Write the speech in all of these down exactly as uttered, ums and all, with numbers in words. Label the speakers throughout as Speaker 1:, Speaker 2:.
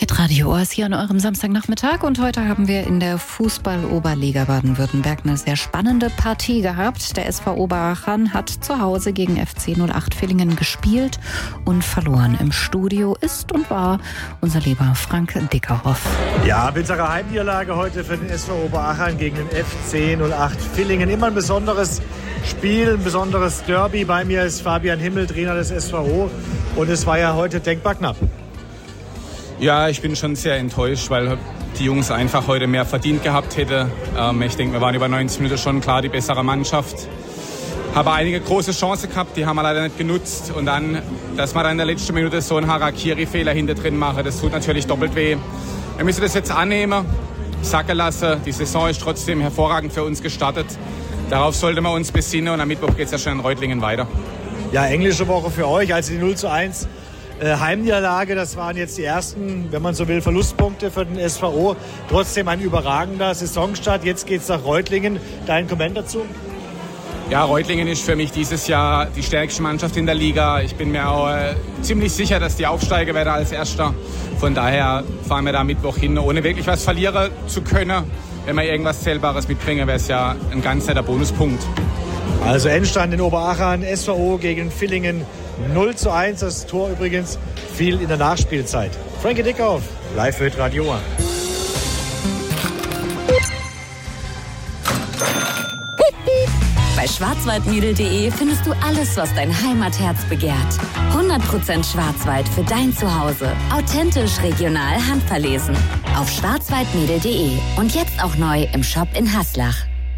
Speaker 1: Hitradio Oas hier an eurem Samstagnachmittag und heute haben wir in der Fußball-Oberliga Baden-Württemberg eine sehr spannende Partie gehabt. Der S V Oberachern hat zu Hause gegen F C null acht Villingen gespielt und verloren. Im Studio ist und war unser lieber Frank Dickerhoff.
Speaker 2: Ja, bittere Heimniederlage heute für den S V Oberachern gegen den F C null acht Villingen. Immer ein besonderes Spiel, ein besonderes Derby. Bei mir ist Fabian Himmel, Trainer des S V O, und es war ja heute denkbar knapp.
Speaker 3: Ja, ich bin schon sehr enttäuscht, weil die Jungs einfach heute mehr verdient gehabt hätten. Ähm, ich denke, wir waren über neunzig Minuten schon klar die bessere Mannschaft. Haben einige große Chancen gehabt, die haben wir leider nicht genutzt. Und dann, dass wir dann in der letzten Minute so einen Harakiri-Fehler hinter drin machen, das tut natürlich doppelt weh. Wir müssen das jetzt annehmen, sacken lassen. Die Saison ist trotzdem hervorragend für uns gestartet. Darauf sollten wir uns besinnen und am Mittwoch geht es ja schon in Reutlingen weiter.
Speaker 2: Ja, englische Woche für euch, also die null zu eins äh, Heimniederlage. Das waren jetzt die ersten, wenn man so will, Verlustpunkte für den S V O. Trotzdem ein überragender Saisonstart. Jetzt geht es nach Reutlingen. Dein Kommentar dazu?
Speaker 3: Ja, Reutlingen ist für mich dieses Jahr die stärkste Mannschaft in der Liga. Ich bin mir auch äh, ziemlich sicher, dass die aufsteigen werden als Erster. Von daher fahren wir da Mittwoch hin, ohne wirklich was verlieren zu können. Wenn wir irgendwas Zählbares mitbringen, wäre es ja ein ganz netter Bonuspunkt.
Speaker 2: Also Endstand in Oberachern, S V O gegen Villingen null zu eins. Das Tor übrigens fiel in der Nachspielzeit. Frankie Dickhoff, live für Radio.
Speaker 4: Bei schwarzwaldmädel punkt de findest du alles, was dein Heimatherz begehrt. hundert Prozent Schwarzwald für dein Zuhause. Authentisch, regional, handverlesen. Auf schwarzwaldmädel punkt de und jetzt auch neu im Shop in Haslach.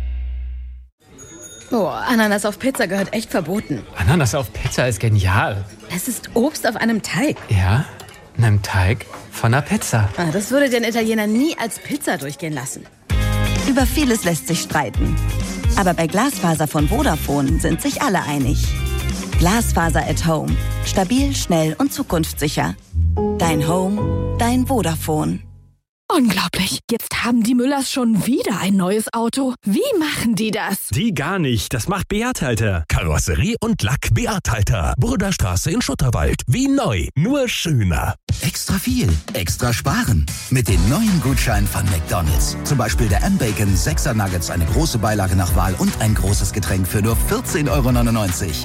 Speaker 5: Boah, Ananas auf Pizza gehört echt verboten.
Speaker 6: Ananas auf Pizza ist genial.
Speaker 5: Es ist Obst auf einem Teig.
Speaker 6: Ja, einem Teig von einer Pizza.
Speaker 5: Ah, das würde den Italiener nie als Pizza durchgehen lassen.
Speaker 7: Über vieles lässt sich streiten. Aber bei Glasfaser von Vodafone sind sich alle einig. Glasfaser at Home. Stabil, schnell und zukunftssicher. Dein Home, dein Vodafone.
Speaker 8: Unglaublich. Jetzt haben die Müllers schon wieder ein neues Auto. Wie machen die das?
Speaker 9: Die gar nicht. Das macht Beat Halter. Karosserie und Lack Beat Halter. Burderstraße in Schutterwald. Wie neu. Nur schöner.
Speaker 10: Extra viel. Extra sparen. Mit den neuen Gutscheinen von McDonald's. Zum Beispiel der M-Bacon sechser Nuggets, eine große Beilage nach Wahl und ein großes Getränk für nur vierzehn Euro neunundneunzig.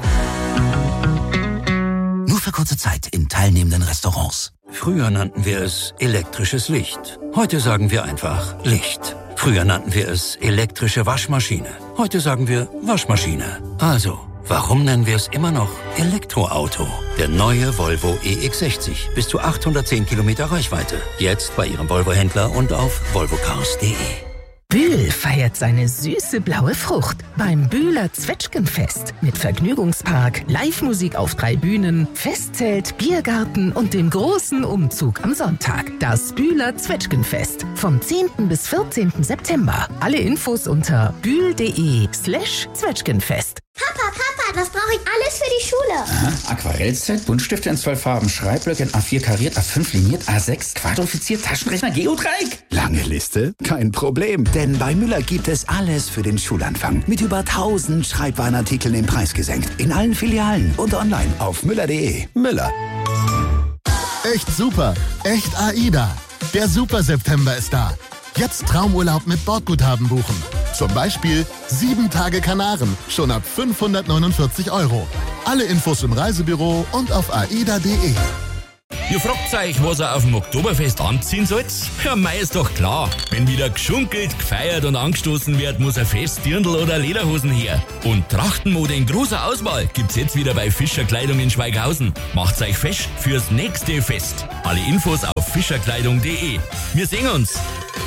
Speaker 10: Nur für kurze Zeit in teilnehmenden Restaurants.
Speaker 11: Früher nannten wir es elektrisches Licht. Heute sagen wir einfach Licht. Früher nannten wir es elektrische Waschmaschine. Heute sagen wir Waschmaschine. Also, warum nennen wir es immer noch Elektroauto? Der neue Volvo E X sechzig. Bis zu achthundertzehn Kilometer Reichweite. Jetzt bei Ihrem Volvo-Händler und auf volvo cars punkt de.
Speaker 12: Bühl feiert seine süße blaue Frucht beim Bühler Zwetschgenfest mit Vergnügungspark, Live-Musik auf drei Bühnen, Festzelt, Biergarten und dem großen Umzug am Sonntag. Das Bühler Zwetschgenfest vom zehnten bis vierzehnten September. Alle Infos unter bühl.de slash Zwetschgenfest.
Speaker 13: Papa, Papa, das brauche ich alles für die Schule.
Speaker 14: Aha, Aquarellset, Buntstifte in zwölf Farben, Schreibblöcke in A vier kariert, A fünf liniert, A sechs quadrifiziert, Taschenrechner, Geodreieck.
Speaker 15: Lange Liste? Kein Problem, denn bei Müller gibt es alles für den Schulanfang. Mit über tausend Schreibwarenartikeln im Preis gesenkt. In allen Filialen und online auf müller punkt de. Müller.
Speaker 16: Echt super, echt AIDA. Der Super September ist da. Jetzt Traumurlaub mit Bordguthaben buchen. Zum Beispiel sieben Tage Kanaren, schon ab fünfhundertneunundvierzig Euro. Alle Infos im Reisebüro und auf aida punkt de.
Speaker 17: Ihr fragt euch, was ihr auf dem Oktoberfest anziehen sollt? Ja, mei ist doch klar. Wenn wieder geschunkelt, gefeiert und angestoßen wird, muss ein Festdirndl oder Lederhosen her. Und Trachtenmode in großer Auswahl gibt's jetzt wieder bei Fischer Kleidung in Schweighausen. Macht's euch fest fürs nächste Fest. Alle Infos auf fischerkleidung punkt de. Wir sehen uns.